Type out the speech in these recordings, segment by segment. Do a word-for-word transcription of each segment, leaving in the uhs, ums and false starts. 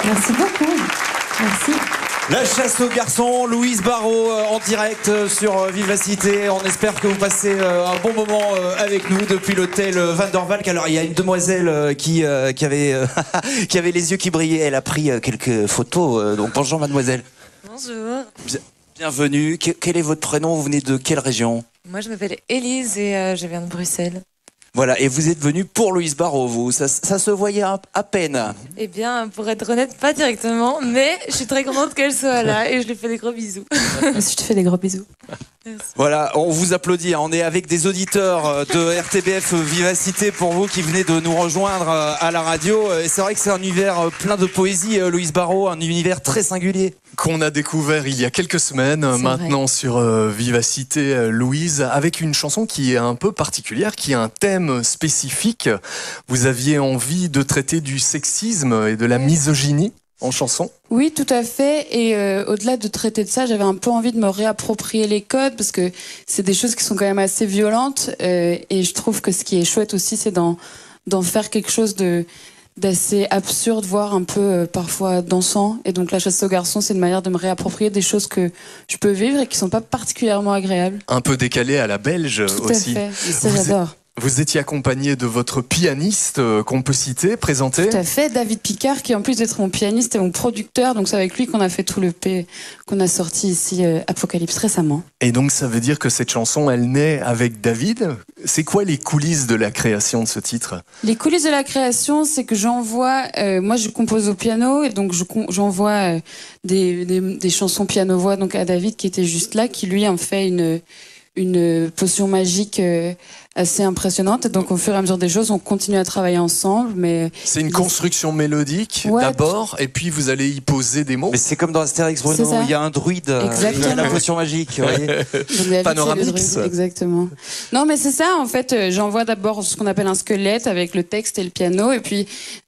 Merci beaucoup. Merci. La chasse aux garçons, Louise Barrault euh, en direct euh, sur euh, Vivacité. On espère que vous passez euh, un bon moment euh, avec nous depuis l'hôtel euh, Van der Valk. Alors il y a une demoiselle euh, qui, euh, qui, avait, euh, qui avait les yeux qui brillaient. Elle a pris euh, quelques photos. Euh, donc bonjour mademoiselle. Bonjour. Bien, bienvenue. Que, quel est votre prénom? Vous venez de quelle région? Moi je m'appelle Élise et euh, je viens de Bruxelles. Voilà, et vous êtes venu pour Louise Barrault, vous. Ça, ça se voyait à, à peine. Eh bien, pour être honnête, pas directement, mais je suis très contente qu'elle soit là et je lui fais des gros bisous. Moi aussi, je te fais des gros bisous. Merci. Voilà, on vous applaudit. On est avec des auditeurs de R T B F Vivacité pour vous qui venez de nous rejoindre à la radio. Et c'est vrai que c'est un univers plein de poésie, Louise Barrault, un univers très singulier. Qu'on a découvert il y a quelques semaines, C'est maintenant vrai. sur euh, Vivacité, euh, Louise, avec une chanson qui est un peu particulière, qui a un thème spécifique. Vous aviez envie de traiter du sexisme et de la misogynie en chanson? Oui, tout à fait. Et euh, au-delà de traiter de ça, j'avais un peu envie de me réapproprier les codes parce que c'est des choses qui sont quand même assez violentes. Euh, et je trouve que ce qui est chouette aussi, c'est d'en, d'en faire quelque chose de d'assez absurde, voire un peu euh, parfois dansant. Et donc la chasse aux garçons, c'est une manière de me réapproprier des choses que je peux vivre et qui sont pas particulièrement agréables. Un peu décalé à la belge Tout aussi. à fait. Et ça, Vous j'adore. Vous étiez accompagné de votre pianiste euh, qu'on peut citer, présenter. Tout à fait, David Picard, qui en plus d'être mon pianiste est mon producteur, donc c'est avec lui qu'on a fait tout le P qu'on a sorti ici, euh, Apocalypse, récemment. Et donc ça veut dire que cette chanson, elle naît avec David. C'est quoi les coulisses de la création de ce titre? Les coulisses de la création, c'est que j'envoie, euh, moi je compose au piano, et donc je, j'envoie euh, des, des, des chansons piano-voix donc à David qui était juste là, qui lui en fait une, une potion magique euh, assez impressionnante. Et donc au fur et à mesure des choses, on continue à travailler ensemble. Mais c'est une construction mélodique ouais, d'abord, et puis vous allez y poser des mots. Mais c'est comme dans Astérix Bruno, il y a un druide, exactement. Il y a la potion magique. Vous voyez. Panoramix. Exactement. Non, mais c'est ça en fait. Euh, j'envoie d'abord ce qu'on appelle un squelette avec le texte et le piano, et puis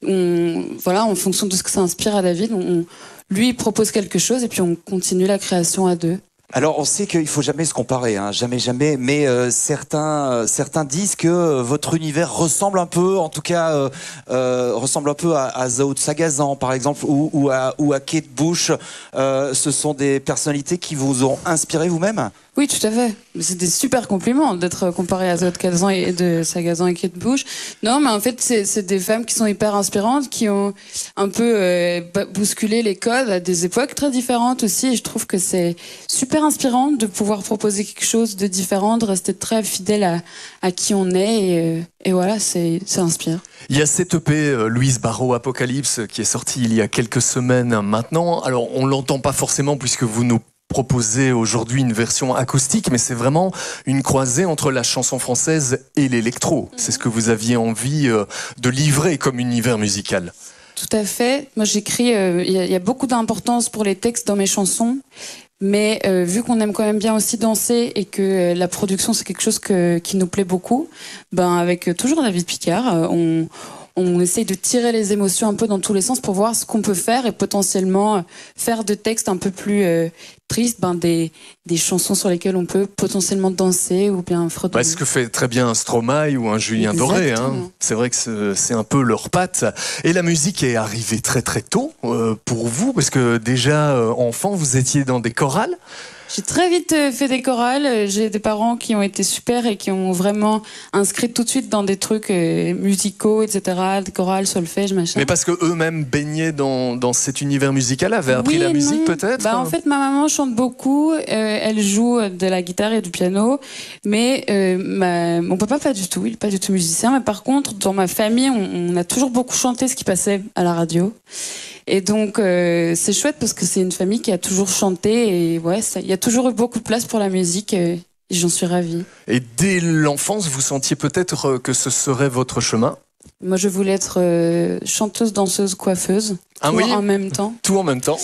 on, voilà, en fonction de ce que ça inspire à David, on, lui il propose quelque chose et puis on continue la création à deux. Alors, on sait qu'il faut jamais se comparer, hein, jamais, jamais. Mais euh, certains, euh, certains disent que euh, votre univers ressemble un peu, en tout cas, euh, euh, ressemble un peu à, à Zao de Sagazan, par exemple, ou, ou à, ou à Kate Bush. Euh, ce sont des personnalités qui vous ont inspiré vous-même? Oui, tout à fait. C'est des super compliments d'être comparé à Zao de Sagazan et de Sagazan et Kate Bush. Non, mais en fait, c'est, c'est des femmes qui sont hyper inspirantes, qui ont un peu euh, bousculé les codes à des époques très différentes aussi. Et je trouve que c'est super inspirant de pouvoir proposer quelque chose de différent, de rester très fidèle à, à qui on est. Et, euh, et voilà, c'est, ça inspire. Il y a cette E P euh, Louise Barrault Apocalypse qui est sortie il y a quelques semaines maintenant. Alors, on l'entend pas forcément puisque vous nous proposez aujourd'hui une version acoustique, mais c'est vraiment une croisée entre la chanson française et l'électro. C'est ce que vous aviez envie euh, de livrer comme univers musical. Tout à fait. Moi, j'écris, il euh, y, y a beaucoup d'importance pour les textes dans mes chansons. Mais euh, vu qu'on aime quand même bien aussi danser et que euh, la production, c'est quelque chose que, qui nous plaît beaucoup, ben avec euh, toujours David Picard, euh, on... on essaye de tirer les émotions un peu dans tous les sens pour voir ce qu'on peut faire et potentiellement faire de textes un peu plus euh, tristes, ben des, des chansons sur lesquelles on peut potentiellement danser ou bien fredonner. Bah, ce que fait très bien un Stromae ou un Julien Exactement. Doré. Hein. C'est vrai que c'est un peu leur patte. Et la musique est arrivée très très tôt euh, pour vous, parce que déjà euh, enfant, vous étiez dans des chorales. J'ai très vite fait des chorales. J'ai des parents qui ont été super et qui ont vraiment inscrit tout de suite dans des trucs euh, musicaux, et cetera. Des chorales, solfège, machin. Mais parce que eux-mêmes baignaient dans, dans cet univers musical, avaient appris oui la musique non. peut-être. Bah, en fait, ma maman chante beaucoup. Euh, elle joue de la guitare et du piano. Mais euh, ma... mon papa, pas du tout. Il n'est pas du tout musicien. Mais par contre, dans ma famille, on, on a toujours beaucoup chanté ce qui passait à la radio. Et donc, euh, c'est chouette parce que c'est une famille qui a toujours chanté. Et ouais, il y a toujours eu beaucoup de place pour la musique. Et j'en suis ravie. Et dès l'enfance, vous sentiez peut-être que ce serait votre chemin? Moi, je voulais être euh, chanteuse, danseuse, coiffeuse. Ah tout oui en même temps. Tout en même temps.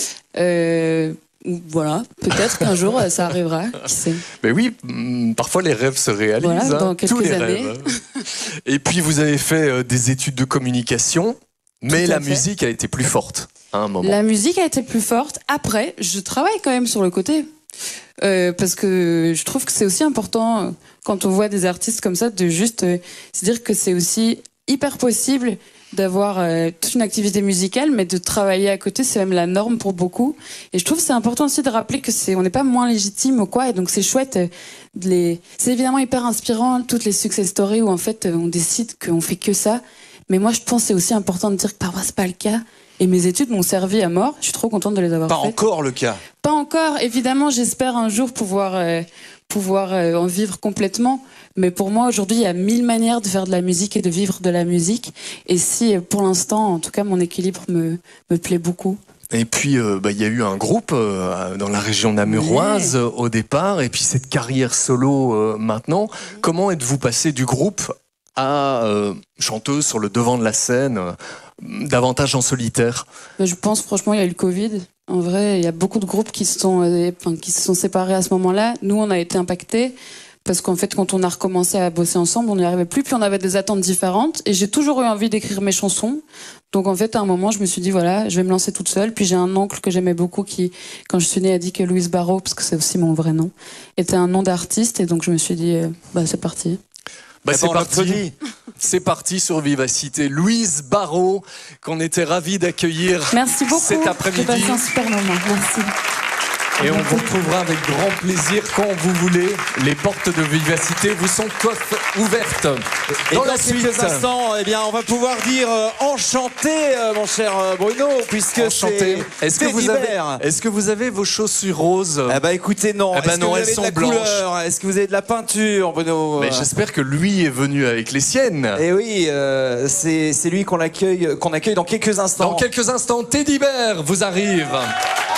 Euh, voilà, peut-être qu'un jour ça arrivera, qui sait. Mais oui, parfois les rêves se réalisent. Voilà, dans hein, quelques tous les années. rêves. Et puis vous avez fait euh, des études de communication, mais Tout à la fait. musique a été plus forte à un moment. La musique a été plus forte. Après, je travaille quand même sur le côté. Euh, parce que je trouve que c'est aussi important, euh, quand on voit des artistes comme ça, de juste euh, se dire que c'est aussi hyper possible d'avoir euh, toute une activité musicale, mais de travailler à côté, c'est même la norme pour beaucoup. Et je trouve que c'est important aussi de rappeler que c'est, on n'est pas moins légitime ou quoi, et donc c'est chouette euh, de les. C'est évidemment hyper inspirant toutes les success stories où en fait euh, on décide qu'on fait que ça. Mais moi, je pense que c'est aussi important de dire que parfois c'est pas le cas. Et mes études m'ont servi à mort. Je suis trop contente de les avoir Pas faites. encore le cas. Pas encore. Évidemment, j'espère un jour pouvoir euh, pouvoir euh, en vivre complètement. Mais pour moi, aujourd'hui, il y a mille manières de faire de la musique et de vivre de la musique. Et si, euh, pour l'instant, en tout cas, mon équilibre me me plaît beaucoup. Et puis, euh, bah, il y a eu un groupe euh, dans la région namuroise Ouais. euh, au départ, et puis cette carrière solo euh, maintenant. Comment êtes-vous passé du groupe à euh, chanteuse sur le devant de la scène, euh, davantage en solitaire? Ben, je pense, franchement, il y a eu le Covid. En vrai, il y a beaucoup de groupes qui se sont, euh, enfin, qui se sont séparés à ce moment-là. Nous, on a été impactés. Parce qu'en fait, quand on a recommencé à bosser ensemble, on n'y arrivait plus, puis on avait des attentes différentes. Et j'ai toujours eu envie d'écrire mes chansons. Donc en fait, à un moment, je me suis dit, voilà, je vais me lancer toute seule. Puis j'ai un oncle que j'aimais beaucoup qui, quand je suis née, a dit que Louise Barrault, parce que c'est aussi mon vrai nom, était un nom d'artiste. Et donc je me suis dit, euh, bah c'est parti. Bah, Eh c'est ben, on parti. l'applaudit. C'est parti sur Vivacité. Louise Barrault, qu'on était ravis d'accueillir Merci beaucoup. cet J'ai après-midi. passé un super moment. Merci. Et on vous retrouvera avec grand plaisir quand vous voulez. Les portes de Vivacité vous sont toutes ouvertes. Et Dans dans la quelques suite, instants, eh bien, on va pouvoir dire euh, enchanté, euh, mon cher euh, Bruno, puisque enchanté. c'est Est-ce que vous Teddy avez, Bear. est-ce que vous avez vos chaussures roses? Ah bah écoutez, non. Ah bah Est-ce non, que vous elles avez sont de la blanches. couleur? Est-ce que vous avez de la peinture, Bruno? Mais j'espère que lui est venu avec les siennes. Eh oui, euh, c'est c'est lui qu'on accueille, qu'on accueille dans quelques instants. Dans quelques instants, Teddy Bear vous arrive.